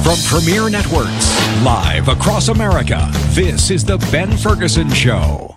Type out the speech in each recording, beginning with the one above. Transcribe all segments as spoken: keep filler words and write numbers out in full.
From Premier Networks, live across America, this is The Ben Ferguson Show.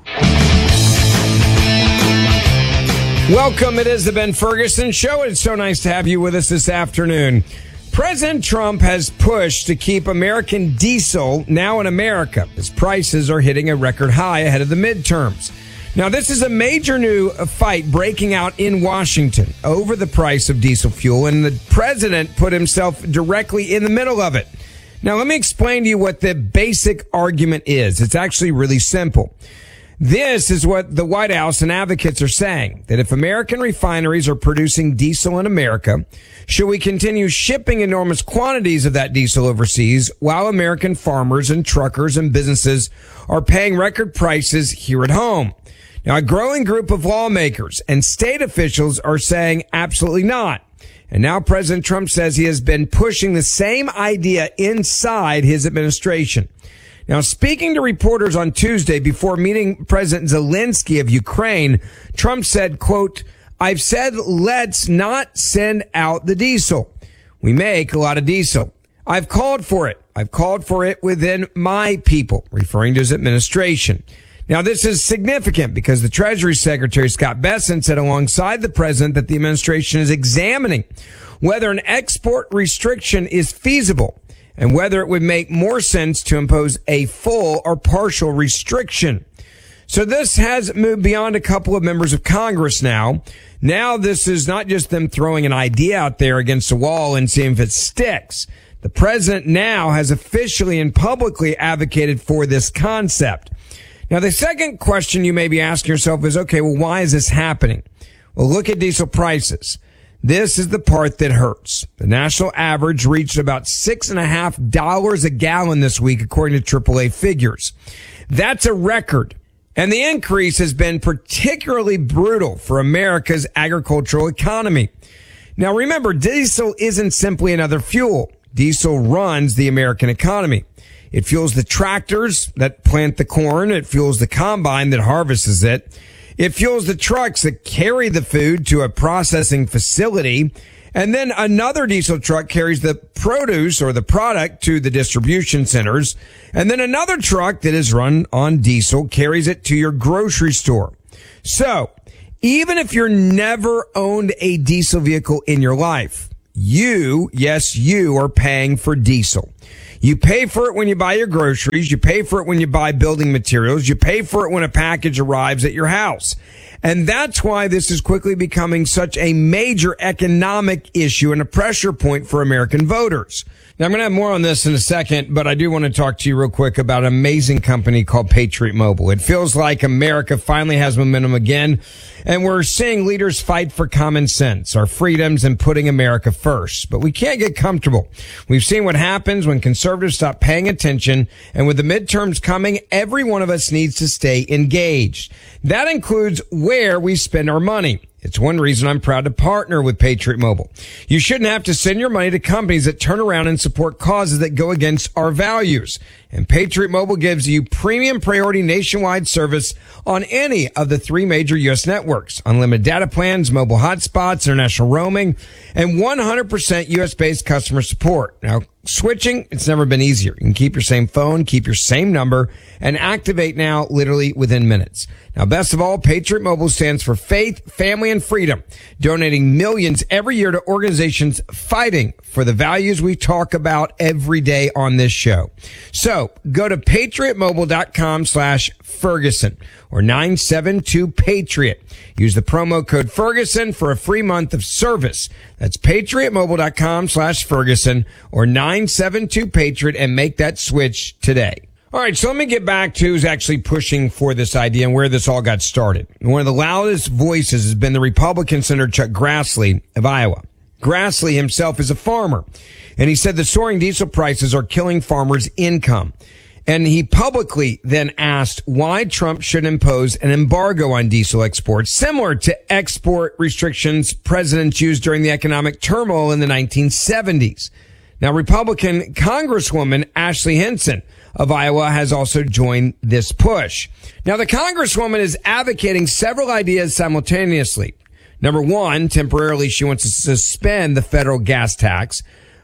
Welcome. It is The Ben Ferguson Show. It's so nice to have you with us this afternoon. President Trump has pushed to keep American diesel now in America as prices are hitting a record high ahead of the midterms. Now, this is a major new fight breaking out in Washington over the price of diesel fuel, and the president put himself directly in the middle of it. Now, let me explain to you what the basic argument is. It's actually really simple. This is what the White House and advocates are saying, that if American refineries are producing diesel in America, should we continue shipping enormous quantities of that diesel overseas while American farmers and truckers and businesses are paying record prices here at home? Now, a growing group of lawmakers and state officials are saying absolutely not. And now President Trump says he has been pushing the same idea inside his administration. Now, speaking to reporters on Tuesday before meeting President Zelensky of Ukraine, Trump said, quote, "I've said let's not send out the diesel. We make a lot of diesel. I've called for it. I've called for it within my people," referring to his administration. Now, this is significant because the Treasury Secretary, Scott Bessent, said alongside the president that the administration is examining whether an export restriction is feasible and whether it would make more sense to impose a full or partial restriction. So this has moved beyond a couple of members of Congress now. Now this is not just them throwing an idea out there against the wall and seeing if it sticks. The president now has officially and publicly advocated for this concept. Now, the second question you may be asking yourself is, okay, well, why is this happening? Well, look at diesel prices. This is the part that hurts. The national average reached about six and a half dollars a gallon this week, according to triple A figures. That's a record. And the increase has been particularly brutal for America's agricultural economy. Now, remember, diesel isn't simply another fuel. Diesel runs the American economy. It fuels the tractors that plant the corn. It fuels the combine that harvests it. It fuels the trucks that carry the food to a processing facility. And then another diesel truck carries the produce or the product to the distribution centers. And then another truck that is run on diesel carries it to your grocery store. So even if you're never owned a diesel vehicle in your life, you, yes, you are paying for diesel. You pay for it when you buy your groceries. You pay for it when you buy building materials. You pay for it when a package arrives at your house. And that's why this is quickly becoming such a major economic issue and a pressure point for American voters. Now, I'm going to have more on this in a second, but I do want to talk to you real quick about an amazing company called Patriot Mobile. It feels like America finally has momentum again, and we're seeing leaders fight for common sense, our freedoms, and putting America first. But we can't get comfortable. We've seen what happens when conservatives stop paying attention, and with the midterms coming, every one of us needs to stay engaged. That includes where we spend our money. It's one reason I'm proud to partner with Patriot Mobile. You shouldn't have to send your money to companies that turn around and support causes that go against our values. And Patriot Mobile gives you premium priority nationwide service on any of the three major U S networks. Unlimited data plans, mobile hotspots, international roaming, and one hundred percent U S-based customer support. Now, switching, it's never been easier. You can keep your same phone, keep your same number, and activate now literally within minutes. Now, best of all, Patriot Mobile stands for faith, family, and freedom, donating millions every year to organizations fighting for the values we talk about every day on this show. So go to patriotmobile.com slash Ferguson or nine seven two Patriot. Use the promo code Ferguson for a free month of service. That's patriotmobile.com slash Ferguson or nine seven two Patriot and make that switch today. All right, so let me get back to who's actually pushing for this idea and where this all got started. One of the loudest voices has been the Republican Senator Chuck Grassley of Iowa. Grassley himself is a farmer, and he said the soaring diesel prices are killing farmers' income. And he publicly then asked why Trump should impose an embargo on diesel exports, similar to export restrictions presidents used during the economic turmoil in the nineteen seventies. Now, Republican Congresswoman Ashley Hinson of Iowa has also joined this push. Now, the Congresswoman is advocating several ideas simultaneously. Number one, temporarily, she wants to suspend the federal gas tax.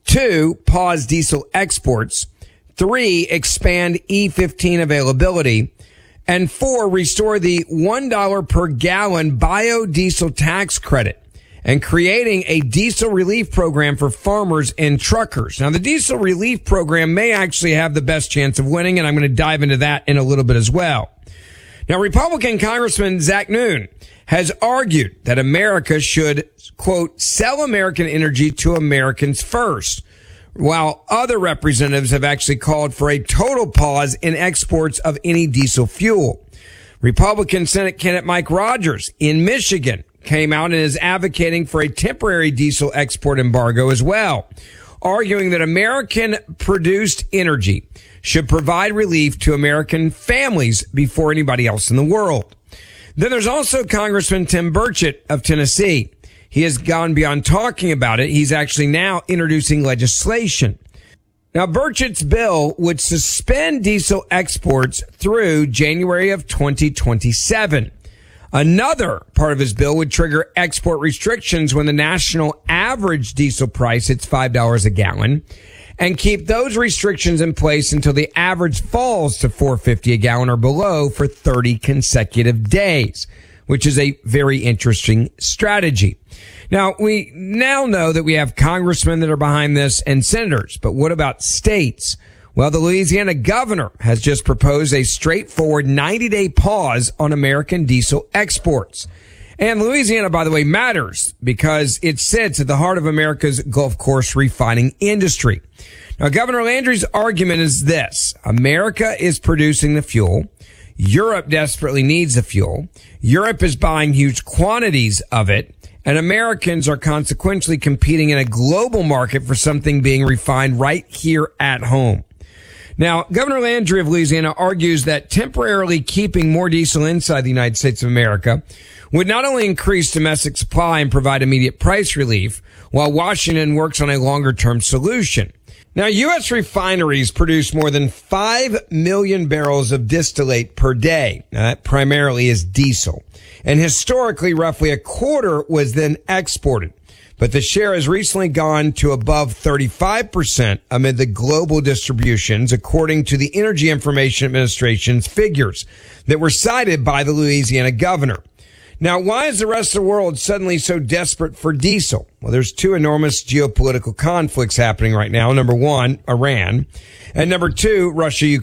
Two, pause diesel exports. Three, expand E fifteen availability. And four, restore the one dollar per gallon biodiesel tax credit and creating a diesel relief program for farmers and truckers. Now, the diesel relief program may actually have the best chance of winning, and I'm going to dive into that in a little bit as well. Now, Republican Congressman Zach Noon has argued that America should, quote, sell American energy to Americans first, while other representatives have actually called for a total pause in exports of any diesel fuel. Republican Senate candidate Mike Rogers in Michigan came out and is advocating for a temporary diesel export embargo as well, arguing that American produced energy should provide relief to American families before anybody else in the world. Then there's also Congressman Tim Burchett of Tennessee. He has gone beyond talking about it. He's actually now introducing legislation. Now, Burchett's bill would suspend diesel exports through January of twenty twenty-seven. Another part of his bill would trigger export restrictions when the national average diesel price hits five dollars a gallon, and keep those restrictions in place until the average falls to four dollars and fifty cents a gallon or below for thirty consecutive days, which is a very interesting strategy. Now, we now know that we have congressmen that are behind this and senators, but what about states? Well, the Louisiana governor has just proposed a straightforward ninety-day pause on American diesel exports. And Louisiana, by the way, matters because it sits at the heart of America's Gulf Coast refining industry. Now, Governor Landry's argument is this: America is producing the fuel. Europe desperately needs the fuel. Europe is buying huge quantities of it. And Americans are consequentially competing in a global market for something being refined right here at home. Now, Governor Landry of Louisiana argues that temporarily keeping more diesel inside the United States of America would not only increase domestic supply and provide immediate price relief, while Washington works on a longer-term solution. Now, U S refineries produce more than five million barrels of distillate per day. Now, that primarily is diesel. And historically, roughly a quarter was then exported. But the share has recently gone to above thirty-five percent amid the global distributions, according to the Energy Information Administration's figures that were cited by the Louisiana governor. Now, why is the rest of the world suddenly so desperate for diesel? Well, there's two enormous geopolitical conflicts happening right now. Number one, Iran. And number two, Russia, Ukraine.